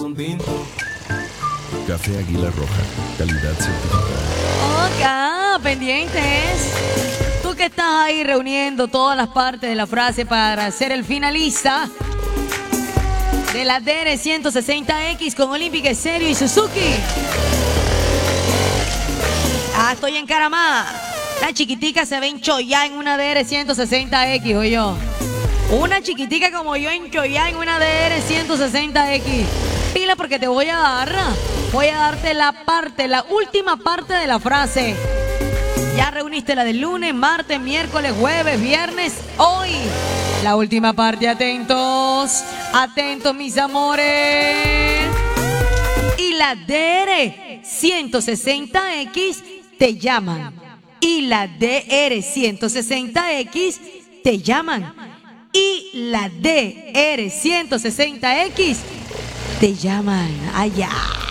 un tinto. Café Águila Roja, calidad certificada. Ok, pendientes. Tú que estás ahí reuniendo todas las partes de la frase para ser el finalista de la DR160X con Olympic Stereo y Suzuki. Estoy en Caramá. La chiquitica se ve enchollada en una DR160X, oye yo. Una chiquitica como yo enchollada en una DR160X. Pila porque te voy a darte la última parte de la frase. Ya reuniste la del lunes, martes, miércoles, jueves, viernes. Hoy, la última parte. Atentos, atentos mis amores. Y la DR160X te llaman. Y la DR160X te llaman. Y la DR160X te llaman allá.